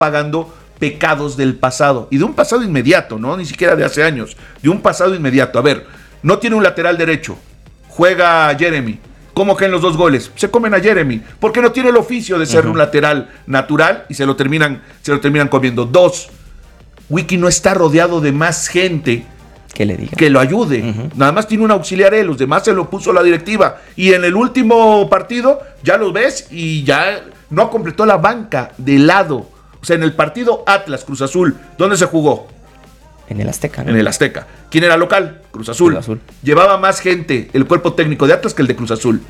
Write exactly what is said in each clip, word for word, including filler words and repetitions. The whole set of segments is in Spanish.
pagando pecados del pasado, y de un pasado inmediato, no ni siquiera de hace años, de un pasado inmediato. A ver, no tiene un lateral derecho, juega Jeremy, ¿cómo caen los dos goles? Se comen a Jeremy, porque no tiene el oficio de ser uh-huh. un lateral natural y se lo terminan, se lo terminan comiendo. Dos, Wiki no está rodeado de más gente que le diga, que lo ayude, uh-huh. nada más tiene un auxiliar él, los demás se lo puso la directiva, y en el último partido ya lo ves y ya no completó la banca de lado. O sea, en el partido Atlas Cruz Azul, ¿dónde se jugó? En el Azteca, ¿no? En el Azteca. ¿Quién era local? Cruz Azul. Cruz Azul. Llevaba más gente el cuerpo técnico de Atlas que el de Cruz Azul.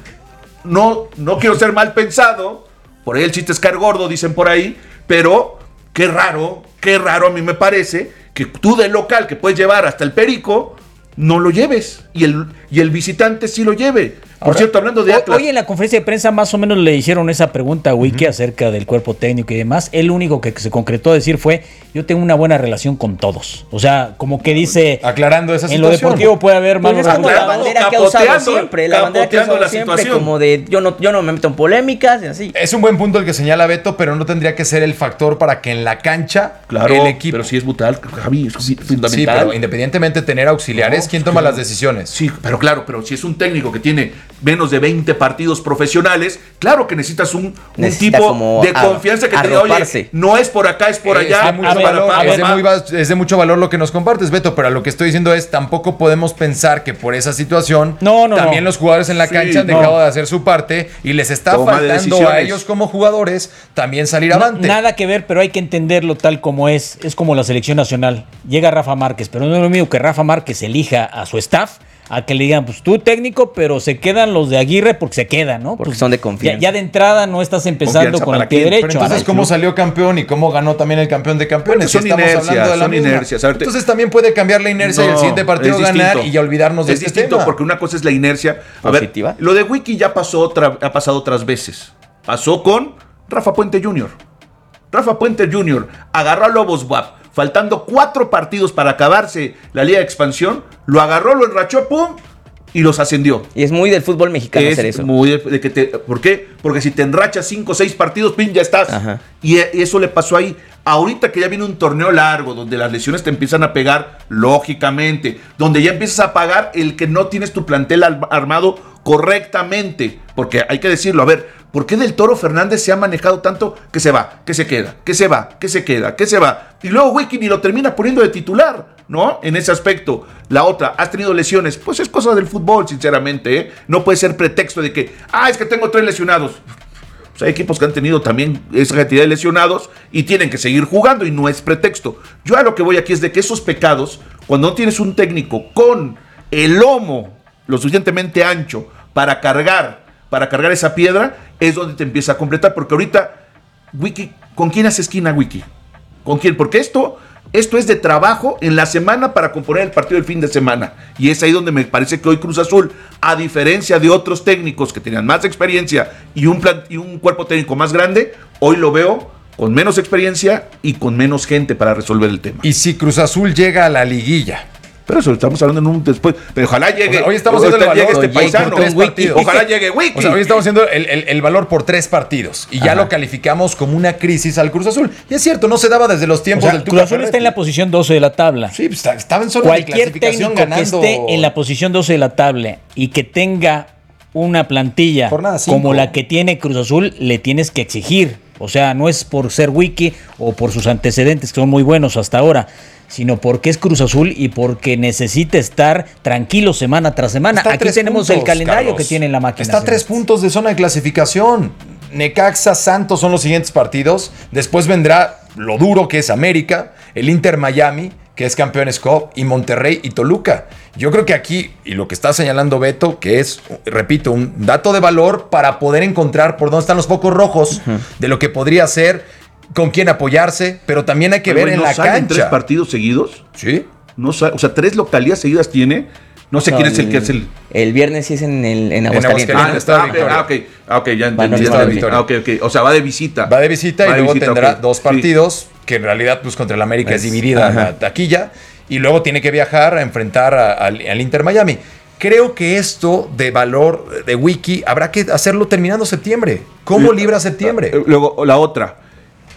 No, no quiero ser mal pensado, por ahí el chiste es caer gordo, dicen por ahí, pero qué raro, qué raro a mí me parece que tú del local que puedes llevar hasta el Perico, no lo lleves, y el, y el visitante sí lo lleve. Por Ahora, cierto, hablando de Atlas. Hoy en la conferencia de prensa más o menos le hicieron esa pregunta a Wiki uh-huh. acerca del cuerpo técnico y demás. El único que se concretó a decir fue, yo tengo una buena relación con todos. O sea, como que dice... Aclarando esa en situación. En lo deportivo puede haber malos resultados. Pues es como la bandera que ha usado siempre. La bandera que ha usado la siempre, situación. como de yo no, yo no me meto en polémicas y así. Es un buen punto el que señala Beto, pero no tendría que ser el factor para que en la cancha claro, el equipo... pero sí es brutal, Javi, es fundamental. Sí, pero independientemente de tener auxiliares, no, ¿quién toma sí, las decisiones? Sí, pero claro, pero si es un técnico que tiene menos de veinte partidos profesionales, claro que necesitas un, un Necesita tipo de a, confianza que te diga, oye, no es por acá, es por es allá. De mucho ver, valor, para, es, de muy, es de mucho valor lo que nos compartes, Beto, pero lo que estoy diciendo es, tampoco podemos pensar que por esa situación, no, no, también no. los jugadores en la sí, cancha han no. dejado de hacer su parte y les está Toma faltando a ellos como jugadores también salir avante. No, nada que ver, pero hay que entenderlo tal como es. Es como la selección nacional. Llega Rafa Márquez, pero no es lo mismo que Rafa Márquez elija a su staff a que le digan, pues tú técnico, pero se quedan los de Aguirre porque se quedan, ¿no? Porque pues son de confianza. Ya, ya de entrada no estás empezando con el pie derecho. Pero entonces, ¿cómo salió campeón y cómo ganó también el campeón de campeones? Son Estamos inercias, hablando de la son misma. inercias. Ver, entonces también puede cambiar la inercia no, y el siguiente partido ganar y ya olvidarnos de es este distinto, tema. Porque una cosa es la inercia. A positiva. ver, lo de Wiki ya pasó otra, ha pasado otras veces. Pasó con Rafa Puente junior Rafa Puente junior agarró a Lobos W A P, faltando cuatro partidos para acabarse la Liga de Expansión, lo agarró, lo enrachó, pum, y los ascendió. Y es muy del fútbol mexicano es hacer eso. Muy de, de que te, ¿por qué? Porque si te enrachas cinco o seis partidos, pin, ya estás. Ajá. Y eso le pasó ahí. Ahorita que ya viene un torneo largo, donde las lesiones te empiezan a pegar, lógicamente, donde ya empiezas a pagar el que no tienes tu plantel armado correctamente. Porque hay que decirlo, a ver, ¿por qué Del Toro Fernández se ha manejado tanto que se va, que se queda, que se va, que se queda, que se va? Y luego Wiki ni lo termina poniendo de titular, ¿no? En ese aspecto. La otra, has tenido lesiones, pues es cosa del fútbol, sinceramente, ¿eh? No puede ser pretexto de que, ah, es que tengo tres lesionados. Pues hay equipos que han tenido también esa cantidad de lesionados y tienen que seguir jugando y no es pretexto. Yo a lo que voy aquí es de que esos pecados, cuando no tienes un técnico con el lomo lo suficientemente ancho para cargar, para cargar esa piedra, es donde te empieza a completar, porque ahorita, Wiki, ¿con quién hace esquina Wiki? ¿Con quién? Porque esto, esto es de trabajo en la semana para componer el partido del fin de semana, y es ahí donde me parece que hoy Cruz Azul, a diferencia de otros técnicos que tenían más experiencia y un, plan, y un cuerpo técnico más grande, hoy lo veo con menos experiencia y con menos gente para resolver el tema. Y si Cruz Azul llega a la liguilla, pero eso estamos hablando en un después. Pero ojalá llegue. O sea, hoy estamos haciendo el valor este por paisano. tres partidos. Ojalá llegue Wiki. O sea, hoy estamos haciendo el, el, el valor por tres partidos. Y ya Ajá. lo calificamos como una crisis al Cruz Azul. Y es cierto, no se daba desde los tiempos o sea, del Tuca Cruz Azul Ferretti. está en la posición doce de la tabla. Sí, pues, estaba en zona Cualquier de clasificación técnico ganando. que esté en la posición doce de la tabla y que tenga una plantilla como la que tiene Cruz Azul, le tienes que exigir. O sea, no es por ser Wiki o por sus antecedentes que son muy buenos hasta ahora, sino porque es Cruz Azul y porque necesita estar tranquilo semana tras semana. Está Aquí tenemos puntos, el calendario Carlos. que tiene la máquina. Está a tres puntos de zona de clasificación. Necaxa, Santos son los siguientes partidos. Después vendrá lo duro que es América, el Inter Miami, que es Campeones Cup, y Monterrey y Toluca. Yo creo que aquí, y lo que está señalando Beto, que es, repito, un dato de valor para poder encontrar por dónde están los focos rojos uh-huh. de lo que podría ser, con quién apoyarse, pero también hay que pero ver en ¿no la cancha. ¿Tres partidos seguidos? Sí. No sale, o sea, tres localías seguidas tiene. No sé no, quién es el, el que es el. El viernes sí es en, el, en Aguascalientes. Ah, está ah, ok, ah, ok, ya entendí. Ah, okay, okay. O sea, va de visita. Va de visita va y de luego visita, tendrá okay. dos partidos, sí. que en realidad, pues contra el América es, es dividida ajá. la taquilla. Y luego tiene que viajar a enfrentar a, a, al Inter Miami. Creo que esto de valor de Wiki habrá que hacerlo terminando septiembre. ¿Cómo libra septiembre? Luego, la otra.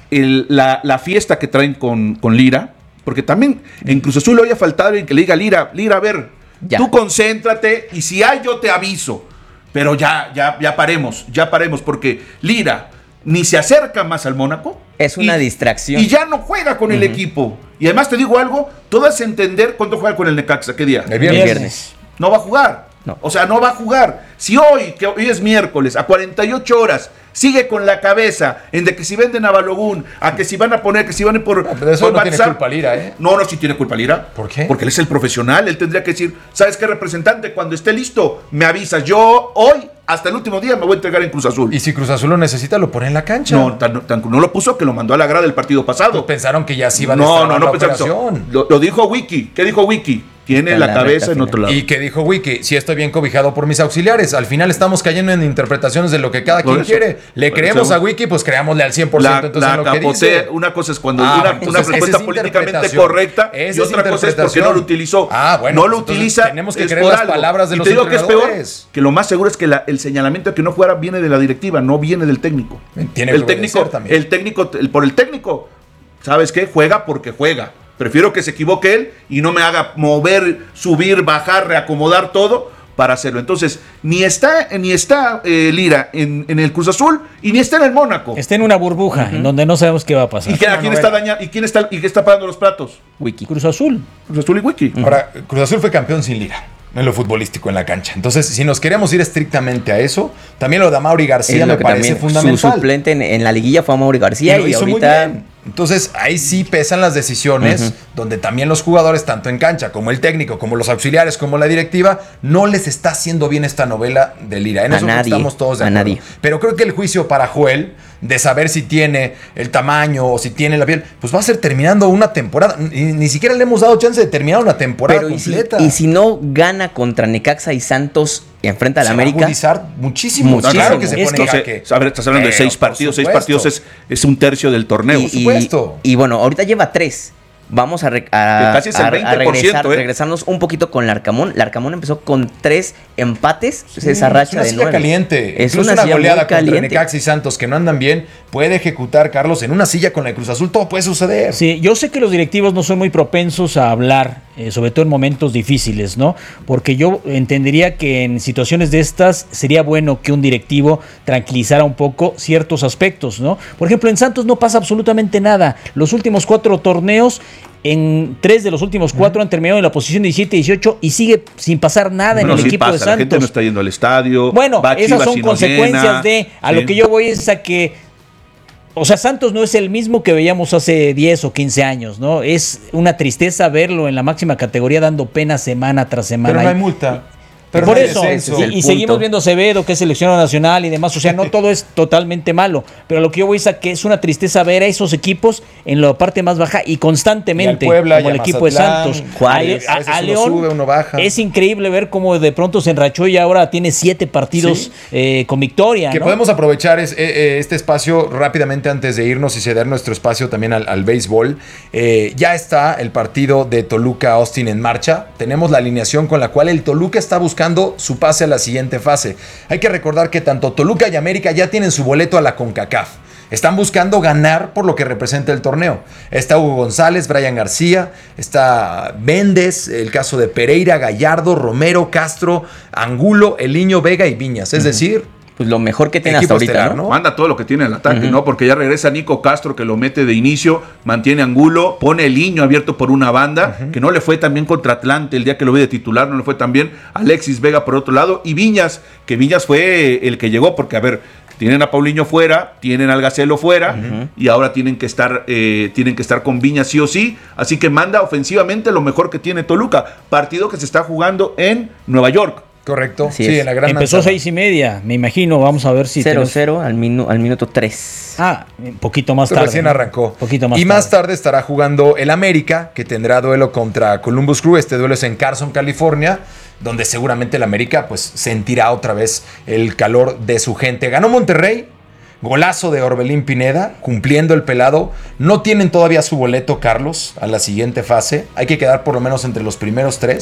el, la, la fiesta que traen con, con Lira, porque también en Cruz Azul le había faltado alguien que le diga, Lira, Lira, a ver, ya. Tú concéntrate y si hay yo te aviso, pero ya, ya, ya paremos, ya paremos, porque Lira ni se acerca más al Mónaco. Es una y, distracción. Y ya no juega con uh-huh. el equipo. Y además te digo algo, tú das a entender cuándo juega con el Necaxa, ¿qué día? El viernes. El viernes. No va a jugar. No. O sea, no va a jugar. Si hoy, que hoy es miércoles, a cuarenta y ocho horas, sigue con la cabeza en de que si venden a Balogun, a que si van a poner, que si van a por... No, pero eso por no tiene culpa Lira, ¿eh? No, no, sí tiene culpa Lira. ¿Por qué? Porque él es el profesional, él tendría que decir, ¿sabes qué, representante? Cuando esté listo, me avisas. Yo hoy, hasta el último día, me voy a entregar en Cruz Azul. Y si Cruz Azul lo necesita, lo pone en la cancha. No, tan, tan, no lo puso que lo mandó a la grada el partido pasado. Pues pensaron que ya se iba a No, no, no la pensaron eso. Lo, lo dijo Wiki. ¿Qué dijo Wiki? Tiene la, la cabeza en otro lado. Y que dijo Wiki, si estoy bien cobijado por mis auxiliares. Al final estamos cayendo en interpretaciones de lo que cada quien quiere. Le creemos a Wiki, pues creámosle al cien por ciento. La, entonces la lo que capotea, dice. una cosa es cuando ah, una, entonces, una respuesta es políticamente correcta y otra cosa es porque no lo utilizó. Ah, bueno, no lo utiliza. Tenemos que creer las algo. palabras de y los te digo que es peor, entrenadores. que lo más seguro es que la, el señalamiento de que no jugara viene de la directiva, no viene del técnico. Tiene el técnico, también. el técnico, el, por el técnico, ¿sabes qué? Juega porque juega. Prefiero que se equivoque él y no me haga mover, subir, bajar, reacomodar todo para hacerlo. Entonces, ni está, ni está eh, Lira en, en el Cruz Azul y ni está en el Mónaco. Está en una burbuja uh-huh. en donde no sabemos qué va a pasar. ¿Y, que, a quién está dañando, ¿y quién está y qué está pagando los platos? Wiki. Cruz Azul. Cruz Azul y Wiki. Uh-huh. Ahora, Cruz Azul fue campeón sin Lira en lo futbolístico en la cancha. Entonces, si nos queremos ir estrictamente a eso, también lo de Amaury García me parece fundamental. Su suplente en, en la liguilla fue Amaury García y, y ahorita... Entonces, ahí sí pesan las decisiones, uh-huh. donde también los jugadores, tanto en cancha como el técnico, como los auxiliares, como la directiva, no les está haciendo bien esta novela de Lira. En a eso nadie, estamos todos de acuerdo. A nadie. Pero creo que el juicio para Joel, de saber si tiene el tamaño o si tiene la piel, pues va a ser terminando una temporada. Ni, ni siquiera le hemos dado chance de terminar una temporada Pero completa. Y si, y si no gana contra Necaxa y Santos enfrenta a la se América. Va a agudizar muchísimo. muchísimo. Claro que se es pone que, jaque. A ver, estás hablando Pero, de seis partidos. Seis partidos es, es un tercio del torneo. Y, por supuesto. Y, y bueno, ahorita lleva tres. Vamos a, re, a, casi es el veinte por ciento, a regresar, ¿eh? regresarnos un poquito con Larcamón. Larcamón empezó con tres empates. Sí, esa racha es una de nueve. Caliente. Es Incluso una, una goleada contra caliente. Necaxa y Santos que no andan bien. Puede ejecutar, Carlos, en una silla con la Cruz Azul. Todo puede suceder. Sí, yo sé que los directivos no son muy propensos a hablar, eh, sobre todo en momentos difíciles, ¿no? Porque yo entendería que en situaciones de estas sería bueno que un directivo tranquilizara un poco ciertos aspectos, ¿no? Por ejemplo, en Santos no pasa absolutamente nada. Los últimos cuatro torneos, en tres de los últimos cuatro han terminado en la posición diecisiete dieciocho y sigue sin pasar nada bueno, en el sí equipo pasa, de Santos. La gente no está yendo al estadio. Bueno, esas son consecuencias llena, de... A sí. lo que yo voy es a que... O sea, Santos no es el mismo que veíamos hace diez o quince años, ¿no? Es una tristeza verlo en la máxima categoría dando pena semana tras semana. Pero no hay multa. Pero por eso, y, y seguimos viendo Acevedo, que es seleccionado nacional y demás, o sea, no todo es totalmente malo, pero lo que yo voy es a que es una tristeza ver a esos equipos en la parte más baja y constantemente, y Puebla, como el equipo Mazatlán, de Santos. Juárez, a, a, a León sube, uno baja. Es increíble ver cómo de pronto se enrachó y ahora tiene siete partidos ¿sí? eh, con victoria. Que ¿no? podemos aprovechar es, eh, este espacio rápidamente antes de irnos y ceder nuestro espacio también al, al béisbol. Eh, ya está el partido de Toluca-Austin en marcha. Tenemos la alineación con la cual el Toluca está buscando su pase a la siguiente fase. Hay que recordar que tanto Toluca y América ya tienen su boleto a la CONCACAF. Están buscando ganar por lo que representa el torneo. Está Hugo González, Brian García, está Méndez, el caso de Pereira, Gallardo, Romero, Castro, Angulo, Eliño, Vega y Viñas. Es uh-huh. decir, pues lo mejor que tiene hasta ahorita, estelar, ¿no? Manda todo lo que tiene en el ataque, uh-huh. ¿no? Porque ya regresa Nico Castro, que lo mete de inicio, mantiene Angulo, pone el Liño abierto por una banda, uh-huh. que no le fue tan bien contra Atlante el día que lo vi de titular, no le fue tan bien. Alexis Vega por otro lado, y Viñas, que Viñas fue el que llegó, porque a ver, tienen a Paulinho fuera, tienen al Gacelo fuera, uh-huh. y ahora tienen que estar, eh, tienen que estar con Viñas sí o sí, así que manda ofensivamente lo mejor que tiene Toluca, partido que se está jugando en Nueva York. Correcto, sí, sí, en la gran empezó manzana. seis y media, me imagino, vamos a ver si cero cero al, minu- al minuto tres. Ah, un poquito más tarde. Recién ¿no? arrancó. Poquito más y tarde. más tarde estará jugando el América, que tendrá duelo contra Columbus Crew. Este duelo es en Carson, California, donde seguramente el América pues sentirá otra vez el calor de su gente. Ganó Monterrey. Golazo de Orbelín Pineda, cumpliendo el pelado. No tienen todavía su boleto, Carlos, a la siguiente fase. Hay que quedar por lo menos entre los primeros tres.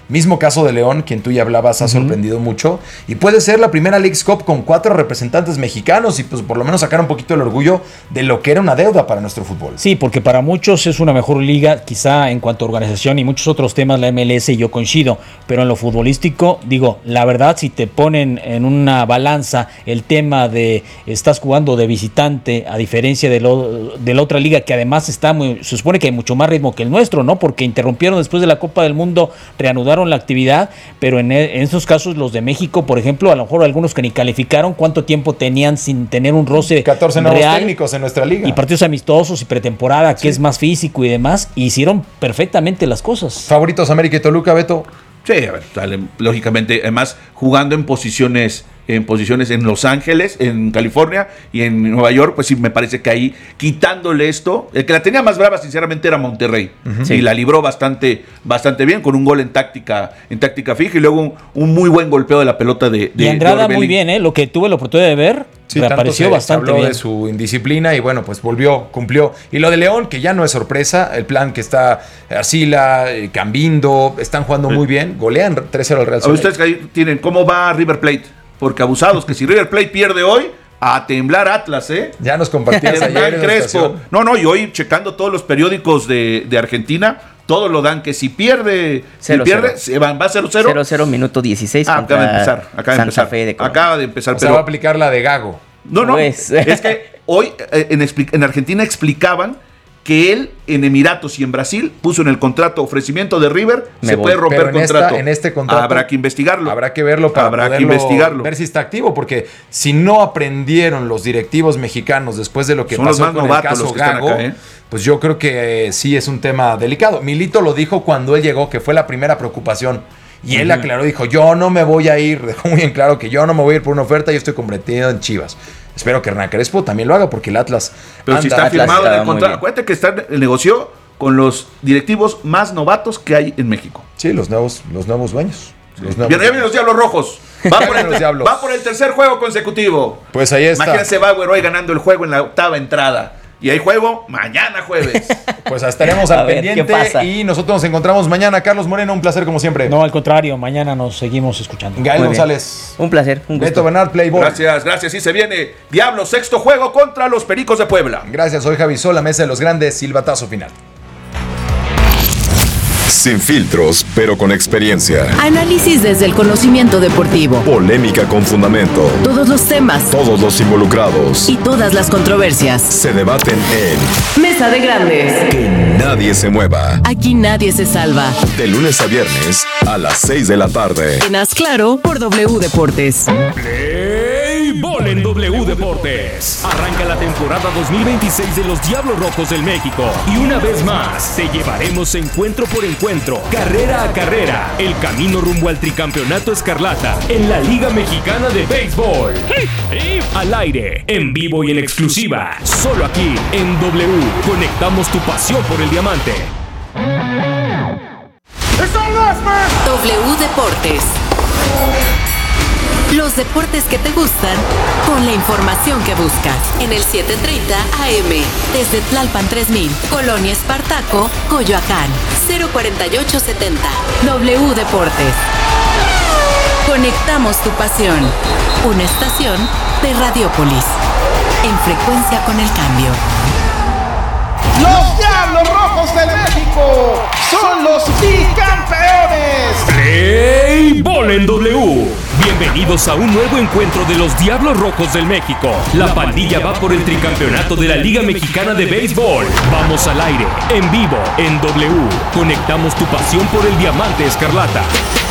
Mismo caso de León, quien tú ya hablabas, ha uh-huh. sorprendido mucho. Y puede ser la primera Leagues Cup con cuatro representantes mexicanos y pues por lo menos sacar un poquito el orgullo de lo que era una deuda para nuestro fútbol. Sí, porque para muchos es una mejor liga, quizá en cuanto a organización y muchos otros temas, la M L S, y yo coincido. Pero en lo futbolístico, digo, la verdad, si te ponen en una balanza el tema de estás jugando de visitante, a diferencia de, lo, de la otra liga, que además está muy, se supone que hay mucho más ritmo que el nuestro, ¿no? Porque interrumpieron después de la Copa del Mundo, reanudaron la actividad, pero en, en esos casos los de México, por ejemplo, a lo mejor algunos que ni calificaron, ¿cuánto tiempo tenían sin tener un roce catorce nuevos real, técnicos en nuestra liga? Y partidos amistosos y pretemporada, que sí. es más físico y demás, y hicieron perfectamente las cosas. ¿Favoritos América y Toluca, Beto? Sí, a ver, sale, lógicamente, además jugando en posiciones en posiciones en Los Ángeles, en California y en Nueva York, pues sí me parece que ahí quitándole esto, el que la tenía más brava sinceramente era Monterrey, uh-huh. sí. y la libró bastante bastante bien con un gol en táctica en táctica fija y luego un, un muy buen golpeo de la pelota de, de y Andrada muy bien, ¿eh? Lo que tuve la oportunidad de ver, sí, reapareció bastante habló bien de su indisciplina y bueno, pues volvió, cumplió. Y lo de León, que ya no es sorpresa, el plan que está Arcila, Cambindo, están jugando sí. muy bien, golean tres cero al Real Sociedad. Ustedes que ahí tienen, ¿cómo va River Plate? Porque abusados, que si River Plate pierde hoy, a temblar Atlas, ¿eh? Ya nos compartías ayer en Crespo. No, no, y hoy checando todos los periódicos de, de Argentina, todos lo dan que si pierde, cero, si pierde, cero. Se va, va a cero cero. cero cero, minuto dieciséis. Ah, acaba de empezar, acaba de Santa empezar. Fe de acaba de empezar. O pero sea, va a aplicar la de Gago. No, no, pues. Es que hoy eh, en, en Argentina explicaban que él en Emiratos y en Brasil puso en el contrato ofrecimiento de River, Me se voy. puede romper Pero en contrato. Esta, en este contrato habrá que investigarlo. Habrá que verlo para habrá poderlo que investigarlo. ver si está activo, porque si no aprendieron los directivos mexicanos después de lo que Son pasó los más con el caso los que Gago, están acá, ¿eh? pues yo creo que eh, sí es un tema delicado. Milito lo dijo cuando él llegó, que fue la primera preocupación. Y él uh-huh. aclaró, dijo, yo no me voy a ir, dejó muy en claro que yo no me voy a ir por una oferta, yo estoy comprometido en Chivas. Espero que Hernán Crespo también lo haga, porque el Atlas Pero anda, si está Atlas firmado en el contrato, acuérdate que está en el negocio con los directivos más novatos que hay en México. Sí, los nuevos, los nuevos dueños. Sí. Los nuevos Bien, ya vienen los Diablos Rojos. Va por, el, los Diablos. va por el tercer juego consecutivo. Pues ahí está. Imagínense Bauer hoy ganando el juego en la octava entrada. Y hay juego mañana jueves. Pues estaremos al pendiente y nosotros nos encontramos mañana. Carlos Moreno, un placer como siempre. No, al contrario, mañana nos seguimos escuchando. Gael Muy González. Bien. Un placer, un gusto. Beto Bernard, Playboy. Gracias, gracias. Y se viene Diablo, sexto juego contra los Pericos de Puebla. Gracias, soy Javi Sol, la mesa de los grandes, silbatazo final. Sin filtros, pero con experiencia. Análisis desde el conocimiento deportivo. Polémica con fundamento. Todos los temas. Todos los involucrados. Y todas las controversias. Se debaten en Mesa de Grandes. Que nadie se mueva. Aquí nadie se salva. De lunes a viernes a las seis de la tarde. En Haz Claro por W Deportes. Play en W Deportes. Arranca la temporada dos mil veintiséis de los Diablos Rojos del México. Y una vez más, te llevaremos encuentro por encuentro, carrera a carrera, el camino rumbo al tricampeonato escarlata en la Liga Mexicana de Béisbol. Al aire, en vivo y en exclusiva, solo aquí en W. Conectamos tu pasión por el diamante. W Deportes. Los deportes que te gustan, con la información que buscas. En el siete treinta A M, desde Tlalpan tres mil, Colonia Espartaco, Coyoacán, cero cuarenta y ocho setenta. W Deportes. Conectamos tu pasión. Una estación de Radiopolis. En frecuencia con el cambio. Los Diablos Rojos de México son los bicampeones. Play Ball en W. Bienvenidos a un nuevo encuentro de los Diablos Rojos del México. La pandilla va por el tricampeonato de la Liga Mexicana de Béisbol. Vamos al aire, en vivo, en W. Conectamos tu pasión por el diamante escarlata.